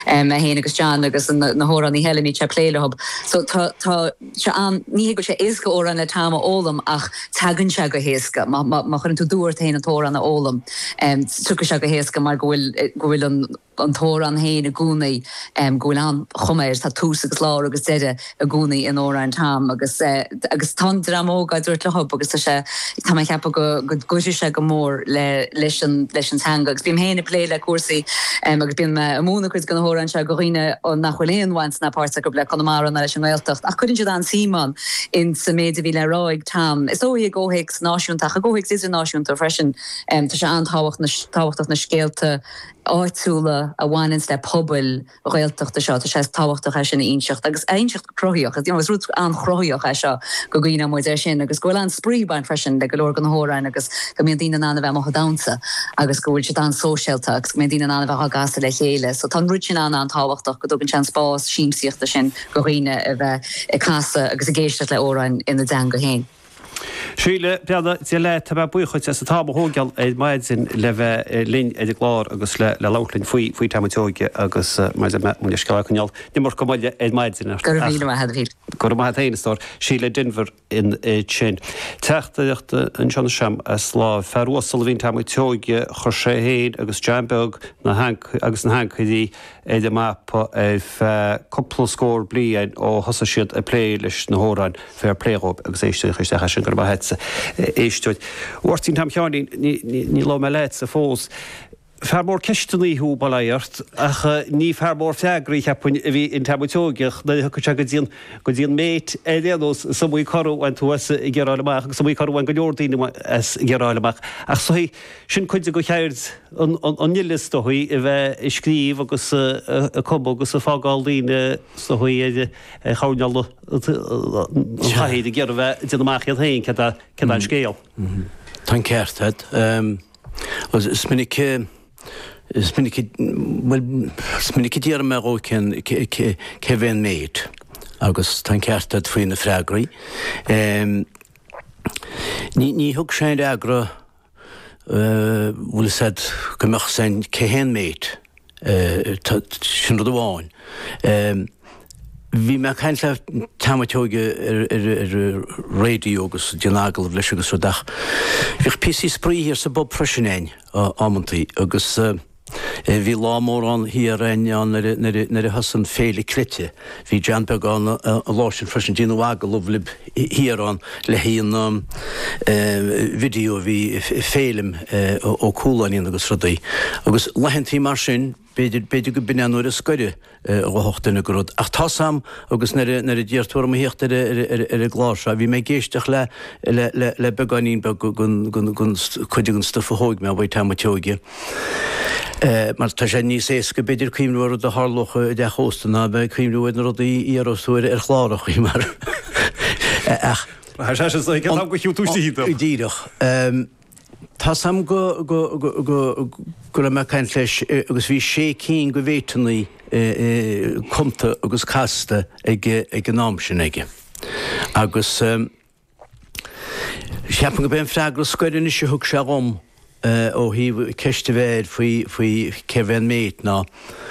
a héana agus John agus na hóran ní heile ní te pléilehab. So tá ní go sé isca ó an le táma ólam ach tagann se go héasca má chun tú dúirt héna tóran na ólam. Tucha se go héasca mar gohfuil an tóran héin a gúnaí gohfuil an choméir tá tús agus lá agus deide a gúnaí in óra an tam agus tá dramóga dúirt lehab agus tá mé ceappa go goisi se go mór leis an tanga. Agus bím héna plé le cuasaí agus bím múna chuid gan hóran se go riine an nachhfuilíonhaint na páirsa go le Connemara na leis an Gaeltacht. Ach chuidann siad an Simon in sa méidir bhí le ráig tam. Is ó í ggóhaics náisiúnta, a ggóhaics is náisiúnta freisin tá sé antáhachtach na scéalta áitsúla a bhhainins le pobl Gaeltachta seo, tá sé táhachtach é sin inseacht, agus einseacht croíoch, agus dtímas rút an chroíoch é seo go gine muid ar sin, agus gohfuil an spríbain freisin le go leor gan hórain agus go mbeadh daoine anna bheith mocha damsa, agus go bhfuil siad an sóisialta, agus go mbeadh daoine anna bheith gasta le chéile. So tá rud sin an táhachtach go dtugann sean spás síimsíochta sin go riine a bheith i casa agus a géisteach le órain ina dan go héin. Síle beada le tá buchaid sa tába hógeal é maidzin le bheith lin idir glár agus le lálinn faoi tamatóige agus mu scaáil. Ní mar gomáile é maidzin go héanastóir síle Denver in sin. Teachtaíochta an seanna sem a slá ferúsal bhín tamatóige chur sé héin agus Jambeg agus na hancaidí é de mapa coppla scór blian ó thosa siad a plé leis na hórain fear pléróp agus éisteach sin gur hetse éisteid. Uirtín tam cheáin ní lá me leit sa fós. Ferbór ceistúnaí hú bailairt ach ní ferbór feagraí cheappain a bhí in tabatóigeach na chu se go dtíon méid éléanos samú carú an tú i gceráileach agus samú carú an go leordaoine as gceráileach. Ach so sin chuide go cheird an nilistóí i bheith i scríomh agus a cob agus a fágáildaoine sohuií cháneal chahéad i gcear bheith dionamach iad hain ce an scéal. Tá ceartad. Is minnig díar me ó ce bhéon méid agus tá ceartad faoin na freigraí. Ní thug sé agra bhfuil said gomach san cehéan méid sin rud amháin. Bhí me chaint le tamatóige ar réidió agus deanágal leis agus rodach. Bhíh písí sprí hir sa Bob Freisin ámantaí agus bhí lámór an híaráin nar a hasan féle clite. Bhí Jambeg an a lásin Freisin díanahágal lib híarán le híon video bhí félim ó cúlaíon agus rodaí. Agus lehantí mar sin beidir go binanúir a scoire ó hochtainna go rud. Ach tá sam agus nar a ddíartúir am héocht ar a glása. Bhí mé géisteach le beganín chuide gon stufa hóig me a bhaid tamatóige. Mar tá sé níos éca beidir cíimúir a hálócha de hóstanna be cíimúid na rud í arosúir ar chlárach í mar. Díireach. Tá sam go me caint leis agus bhí sé cín go bhéitanaí conta agus casta ag an nám sin aige. Agus seapan go ben freagra scoirin is se thug se gom ó hí ceiste bhéir faoi ce bhéon méid ná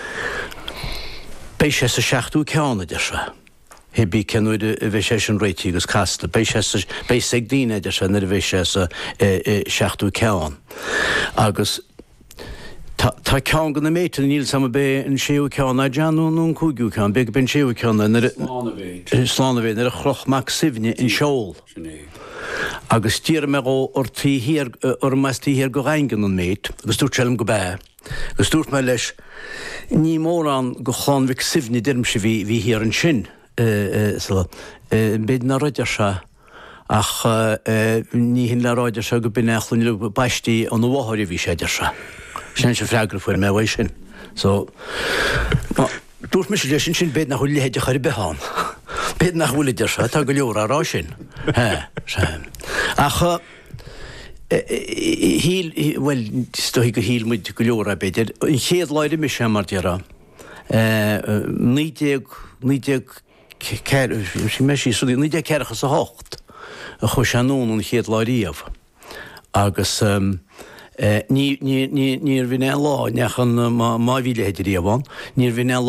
béis sé sa seachtú ceánna de se. Hebí cenúid a bheith sé an réití agus casta. Béis ag díine de se na a bheith sé sa seachtú ceán. Agus tá ceán go na méid níl sam bé an séú ceán a deanún cúgiú ceán, be ben séú ceánna slánavéid ar a chrochmach sibhne in seol. Agus tíar me ó ortaí hir or meistí hir go reingan an méid, agus dúirt sem go bé. Agus dúirt me leis ní mór an go chláánmhic sibhne dirm se bhí hir an sin. Beidir na roidir se ach ní hin le roidir se go binechlún le baistí an bhthir bhí séidir se. Sin se freigra fuir me bhaid sin. So dúirt me sé leis sin beidir nach chuil léidir chuir beán. Beidir nach bhfuidir se tá go leor ará sin. Ach bhfuil stoí go híl muid go leor a beidir. In chéad leide me sem mar deara. Ní ceirechas a hocht a chu seanún an chéad láiríomh. Agus Níor bhín lá nechan má bhíle heidir íomháin, níor bhín